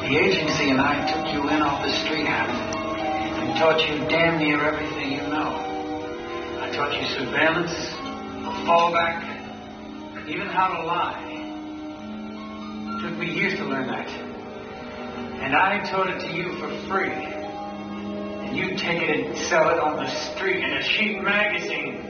The agency and I took you in off the street, Adam, and taught you damn near everything you know. I taught you surveillance, a fallback, even how to lie. It took me years to learn that. And I taught it to you for free. And you take it and sell it on the street in a cheap magazine.